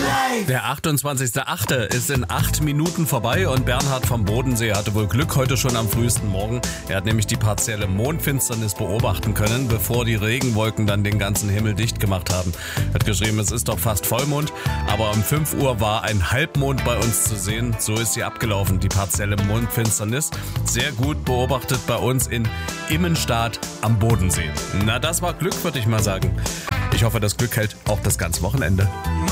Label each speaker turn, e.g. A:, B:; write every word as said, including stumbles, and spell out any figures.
A: Der achtundzwanzigster achte ist in acht Minuten vorbei und Bernhard vom Bodensee hatte wohl Glück heute schon am frühesten Morgen. Er hat nämlich die partielle Mondfinsternis beobachten können, bevor die Regenwolken dann den ganzen Himmel dicht gemacht haben. Er hat geschrieben, es ist doch fast Vollmond, aber um fünf Uhr war ein Halbmond bei uns zu sehen. So ist sie abgelaufen, die partielle Mondfinsternis. Sehr gut beobachtet bei uns in Immenstadt am Bodensee. Na, das war Glück, würde ich mal sagen. Ich hoffe, das Glück hält auch das ganze Wochenende.